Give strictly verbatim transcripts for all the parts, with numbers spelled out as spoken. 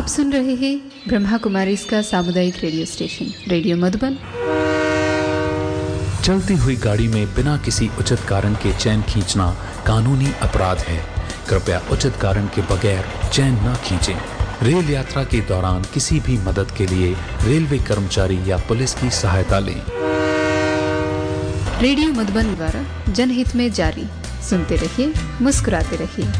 आप सुन रहे हैं ब्रह्मा कुमारी इसका सामुदायिक रेडियो स्टेशन रेडियो मधुबन। चलती हुई गाड़ी में बिना किसी उचित कारण के चैन खींचना कानूनी अपराध है। कृपया उचित कारण के बगैर चैन न खींचें। रेल यात्रा के दौरान किसी भी मदद के लिए रेलवे कर्मचारी या पुलिस की सहायता लें। रेडियो मधुबन द्वारा जनहित में जारी। सुनते रहिए, मुस्कुराते रहिए।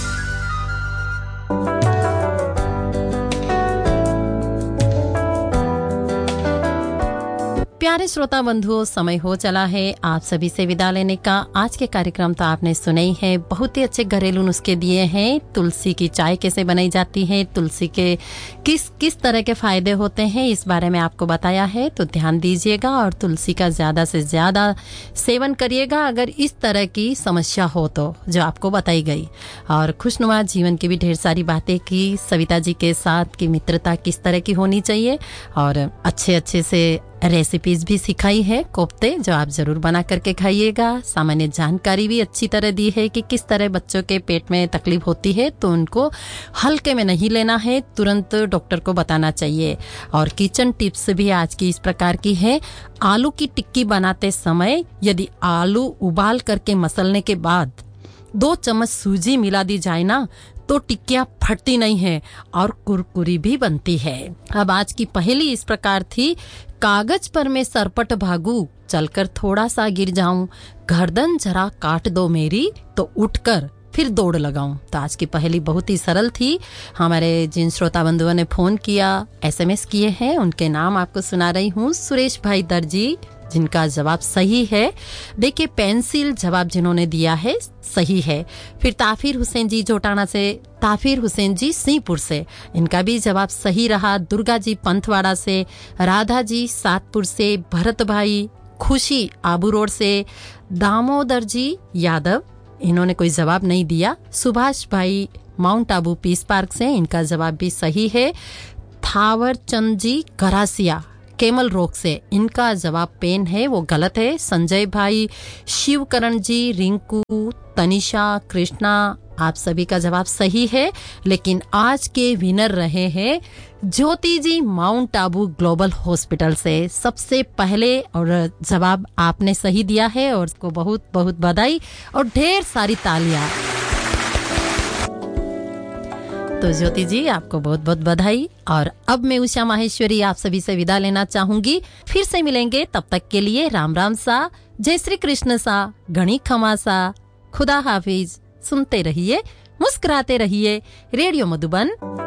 प्यारे श्रोता बंधुओं, समय हो चला है आप सभी से विदा लेने का। आज के कार्यक्रम तो आपने सुने ही है। बहुत ही अच्छे घरेलू नुस्खे दिए हैं। तुलसी की चाय कैसे बनाई जाती है, तुलसी के किस किस तरह के फायदे होते हैं, इस बारे में आपको बताया है। तो ध्यान दीजिएगा और तुलसी का ज्यादा से ज्यादा सेवन करिएगा अगर इस तरह की समस्या हो तो, जो आपको बताई गई। और खुशनुमा जीवन की भी ढेर सारी बातें की सविता जी के साथ कि मित्रता किस तरह की होनी चाहिए, और अच्छे अच्छे से रेसिपीज भी सिखाई है, कोफ्ते, जो आप जरूर बना करके खाइएगा। सामान्य जानकारी भी अच्छी तरह दी है कि किस तरह बच्चों के पेट में तकलीफ होती है तो उनको हल्के में नहीं लेना है, तुरंत डॉक्टर को बताना चाहिए। और किचन टिप्स भी आज की इस प्रकार की है। आलू की टिक्की बनाते समय यदि आलू उबाल करके मसलने के बाद दो चम्मच सूजी मिला दी जाए ना तो टिक्कियां फटती नहीं है और कुरकुरी भी बनती है। अब आज की पहेली इस प्रकार थी, कागज पर मैं सरपट भागू, चलकर थोड़ा सा गिर जाऊं, गर्दन जरा काट दो मेरी, तो उठकर फिर दौड़ लगाऊं। तो आज की पहेली बहुत ही सरल थी। हमारे जिन श्रोता बंधुओं ने फोन किया, एसएमएस किए हैं, उनके नाम आपको सुना रही हूँ। सुरेश भाई दर्जी, जिनका जवाब सही है। देखिए, पेंसिल जवाब जिन्होंने दिया है सही है। फिर ताफिर हुसैन जी जोटाना से, ताफिर हुसैन जी सिंहपुर से, इनका भी जवाब सही रहा। दुर्गा जी पंथवाड़ा से, राधा जी सातपुर से, भरत भाई खुशी आबू रोड से, दामोदर जी यादव, इन्होंने कोई जवाब नहीं दिया। सुभाष भाई माउंट आबू पीस पार्क से, इनका जवाब भी सही है। थावर चंद जी करासिया केमल रोग से, इनका जवाब पेन है, वो गलत है। संजय भाई, शिवकरण जी, रिंकू, तनिषा, कृष्णा, आप सभी का जवाब सही है। लेकिन आज के विनर रहे हैं ज्योति जी माउंट आबू ग्लोबल हॉस्पिटल से। सबसे पहले और जवाब आपने सही दिया है और उसको बहुत बहुत बधाई और ढेर सारी तालियां। तो ज्योति जी, आपको बहुत बहुत बधाई। और अब मैं उषा माहेश्वरी आप सभी से विदा लेना चाहूंगी। फिर से मिलेंगे, तब तक के लिए राम राम सा, जय श्री कृष्ण सा, घणी खमा सा, खुदा हाफिज। सुनते रहिए, मुस्कुराते रहिए। रेडियो मधुबन